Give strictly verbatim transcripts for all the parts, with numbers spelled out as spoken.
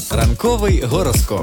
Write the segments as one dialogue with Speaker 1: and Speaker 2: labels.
Speaker 1: Ранковий гороскоп.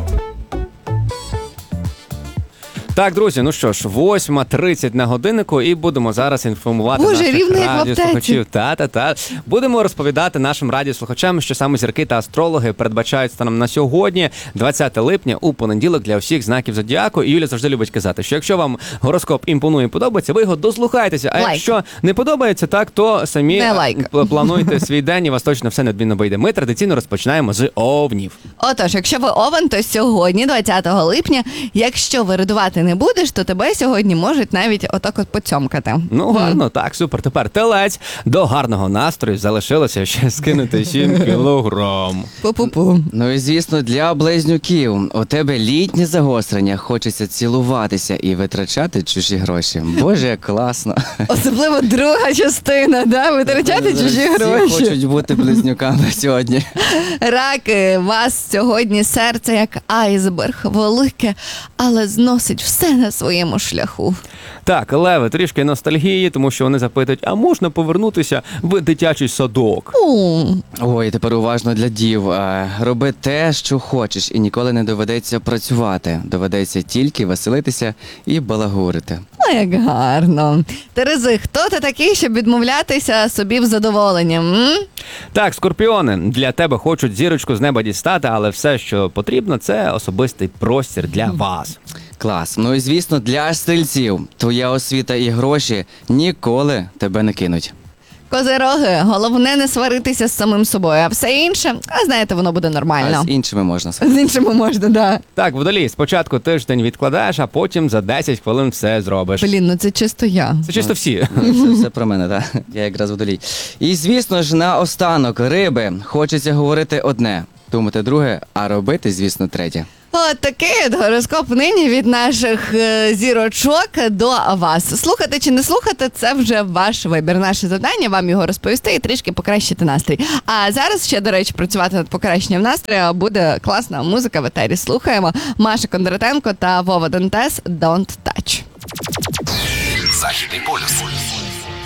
Speaker 2: Так, друзі, ну що ж, восьма тридцять на годиннику, і будемо зараз інформувати
Speaker 3: Боже,
Speaker 2: наших
Speaker 3: рівно як в
Speaker 2: радіослухачів. Та-та-та. Будемо розповідати нашим радіослухачам, що саме зірки та астрологи передбачають станом на сьогодні, двадцяте липня, у понеділок, для всіх знаків зодіаку. І Юля завжди любить казати, що якщо вам гороскоп імпонує, подобається, ви його дослухайтеся. А
Speaker 3: Лайк.
Speaker 2: якщо не подобається, так, то самі
Speaker 3: Не лайк.
Speaker 2: плануйте свій день, і вас точно все недмінно вийде. Ми традиційно розпочинаємо з овнів.
Speaker 3: Отож, якщо ви овен, то сьогодні, двадцятого липня, якщо виридувати не будеш, то тебе сьогодні можуть навіть отак от поцьомкати.
Speaker 2: Ну, гарно, так, супер. Тепер телець. До гарного настрою залишилося ще скинути сім кілограм.
Speaker 3: Пу-пу-пу.
Speaker 4: Ну і звісно, для близнюків у тебе літнє загострення, хочеться цілуватися і витрачати чужі гроші. Боже, як класно.
Speaker 3: Особливо друга частина, да? Витрачати чужі
Speaker 4: Всі
Speaker 3: гроші.
Speaker 4: хочуть бути близнюками сьогодні.
Speaker 3: Раки, вас сьогодні серце як айсберг, велике, але зносить все на своєму шляху.
Speaker 2: Так, леви, трішки ностальгії, тому що вони запитують, а можна повернутися в дитячий садок?
Speaker 3: У,
Speaker 4: Ой, тепер уважно для дів. Е, Роби те, що хочеш, і ніколи не доведеться працювати. Доведеться тільки веселитися і балагурити.
Speaker 3: Ну, як гарно. Терези, хто ти такий, щоб відмовлятися собі в задоволенні? М?
Speaker 2: Так, скорпіони, для тебе хочуть зірочку з неба дістати, але все, що потрібно, це особистий простір для вас.
Speaker 4: Клас. Ну і звісно, для стрільців твоя освіта і гроші ніколи тебе не кинуть.
Speaker 3: Козироги, головне не сваритися з самим собою, а все інше, а знаєте, воно буде
Speaker 4: А
Speaker 3: нормально.
Speaker 4: з іншими можна.
Speaker 3: З іншими можна, да.
Speaker 2: Так, водолій, спочатку тиждень відкладаєш, а потім за десять хвилин все зробиш.
Speaker 3: Блін, ну це чисто я.
Speaker 2: Це чисто всі.
Speaker 4: Це все про мене, так. Я якраз водолій. І звісно ж, наостанок, риби, хочеться говорити одне, думати друге, а робити, звісно, третє.
Speaker 3: От такий от гороскоп нині від наших е, зірочок до вас. Слухати чи не слухати, це вже ваш вибір. Наше завдання вам його розповісти і трішки покращити настрій. А зараз ще, до речі, працювати над покращенням настрою буде класна музика в етері. Слухаємо Маша Кондратенко та Вова Дантес «Don't Touch».
Speaker 1: Західний полюс.